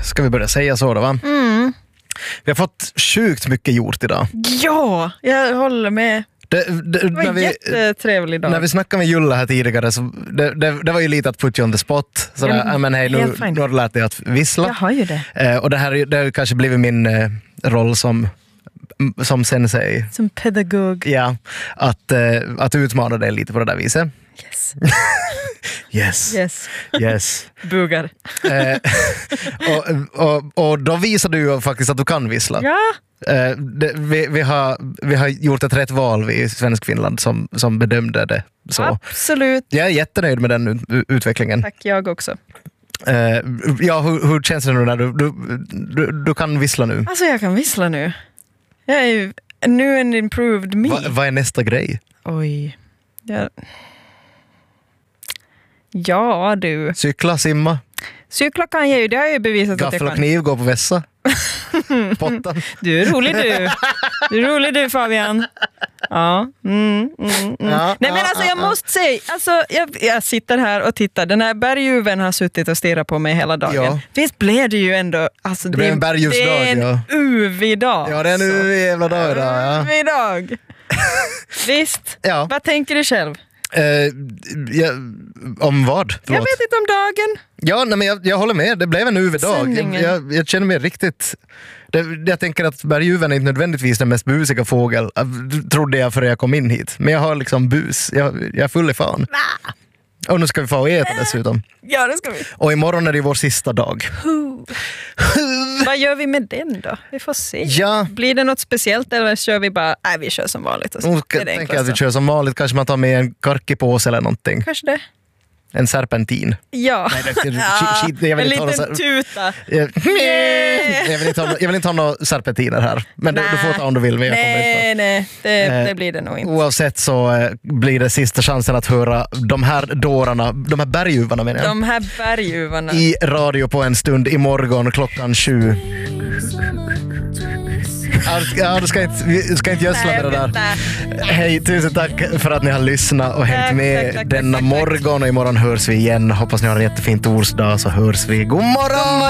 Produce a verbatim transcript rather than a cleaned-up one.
Ska vi börja säga så då, va? Mm. Vi har fått sjukt mycket gjort idag. Ja, jag håller med. Det, det, Det var när en vi, jättetrevlig dag. När vi snackade med Julla här tidigare så det, det, det var ju lite att put you on the spot. Sådär, Ja, ja, men hej, nu, helt fine. nu har du lärt dig att vissla. Jag har ju det. Eh, och det här är- det har ju kanske blivit min eh, roll som, som sensei. Som pedagog. Ja, att, eh, att utmana dig lite på det där viset. Yes. Yes. Yes. Yes. Bugar. eh, och, och, och då visar du ju faktiskt att du kan vissla. Ja. Eh, det, vi, vi, har, vi har gjort ett rätt val vi i Svensk Finland som, som bedömde det så. Absolut. Jag är jättenöjd med den u- utvecklingen. Tack, jag också. Eh, ja, hur, hur känns det nu när du, du, du, du kan vissla nu? Alltså jag kan vissla nu. Jag är ju nu en improved me. Va, vad är nästa grej? Oj. Ja. Ja du. Cykla, simma, Cykla kan jag ju, det har jag ju bevisat att jag gaffel och kan. kniv, gå på vässa, potta. Du är rolig du. Du är rolig du Fabian. Ja. Mm, mm, mm. Ja, Nej men ja, alltså ja, jag ja. måste säga, alltså, jag, jag sitter här och tittar. Den här berguven har suttit och stirrat på mig hela dagen. Ja. Visst blev det ju ändå... Alltså, Det blev en berguvsdag, Det är en ja. uvig dag. Ja, det är en alltså. uvig jävla dag idag. Ja. Uvig dag. Visst. Ja. Vad tänker du själv? Eh, ja, om vad? Jag Förlåt. vet inte om dagen. Ja, nej, men jag, jag håller med. Det blev en uvig dag. Jag, Sändningen. jag, jag känner mig riktigt... Det, jag tänker att berguven är inte nödvändigtvis den mest busiga fågel, trodde jag före jag kom in hit. Men jag har liksom bus. Jag, jag är full i fan. Och nu ska vi få och äta dessutom. Ja, det ska vi. Och imorgon är det vår sista dag. Vad gör vi med den då? Vi får se. Ja. Blir det något speciellt eller kör vi bara, nej vi kör som vanligt. Och så. Nu Det är det tänker jag att vi enklaste. kör som vanligt. Kanske man tar med en karkipåse eller någonting. Kanske det. En serpentin. Ja. Nej, det- det- Ja, shit, jag vill en inte ha liten någon tuta. Jag, jag, vill inte ha, jag vill inte ha några serpentiner här. Men du, du får ta om du vill. Men jag kommer inte. Nej, nej, det, Eh, det blir det nog inte. Oavsett så eh, blir det sista chansen att höra de här dårarna, de här berguvarna menar jag, De här berguvarna. i radio på en stund imorgon klockan sju. Ja, du ska- Ja, du ska inte, du ska inte gödsla med det där. Hej, tusen tack för att ni har lyssnat och hängt Tack, med tack, tack, denna tack, tack. morgon. Och imorgon hörs vi igen. Hoppas ni har en jättefin torsdag så hörs vi. God morgon!